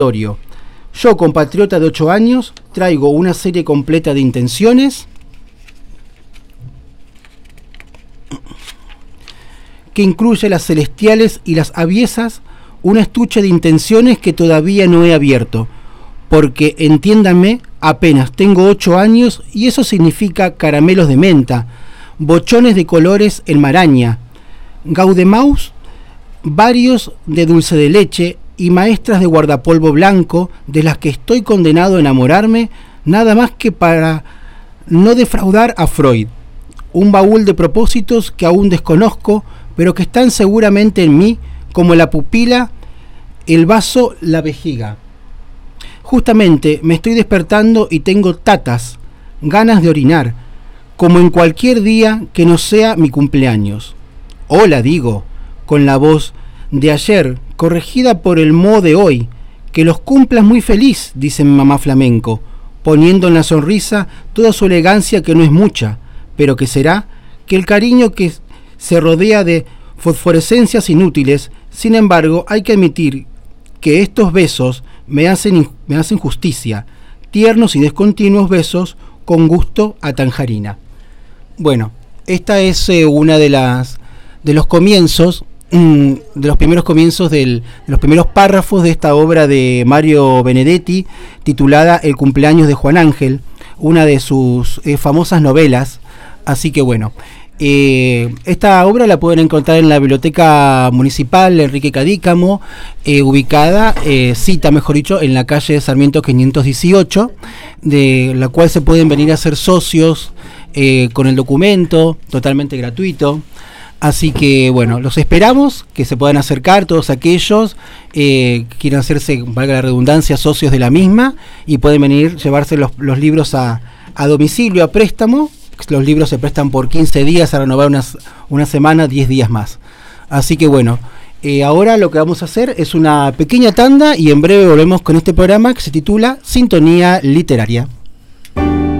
Yo, compatriota de 8 años, traigo una serie completa de intenciones que incluye las celestiales y las aviesas, un estuche de intenciones que todavía no he abierto, porque, entiéndanme, apenas tengo 8 años y eso significa caramelos de menta, bochones de colores en maraña, gaudemaus, varios de dulce de leche y maestras de guardapolvo blanco de las que estoy condenado a enamorarme, nada más que para no defraudar a Freud. Un baúl de propósitos que aún desconozco, pero que están seguramente en mí, como la pupila, el vaso, la vejiga. Justamente me estoy despertando y tengo tatas, ganas de orinar, como en cualquier día que no sea mi cumpleaños. Hola, digo, con la voz de ayer, corregida por el mo de hoy. Que los cumplas muy feliz, dice mi mamá flamenco, poniendo en la sonrisa toda su elegancia, que no es mucha, pero que será que el cariño que se rodea de fosforescencias inútiles. Sin embargo, hay que admitir que estos besos me hacen justicia, tiernos y descontinuos besos con gusto a tangerina. Bueno, esta es una de los comienzos, de los primeros comienzos de los primeros párrafos de esta obra de Mario Benedetti, titulada El cumpleaños de Juan Ángel, una de sus famosas novelas. Así que bueno, esta obra la pueden encontrar en la Biblioteca Municipal Enrique Cadícamo, ubicada, mejor dicho, en la calle Sarmiento 518, de la cual se pueden venir a ser socios con el documento, totalmente gratuito. Así que bueno, los esperamos, que se puedan acercar todos aquellos que quieran hacerse, valga la redundancia, socios de la misma, y pueden venir, llevarse los libros a domicilio, a préstamo. Los libros se prestan por 15 días, a renovar una semana, 10 días más. Así que bueno, ahora lo que vamos a hacer es una pequeña tanda y en breve volvemos con este programa que se titula Sintonía Literaria.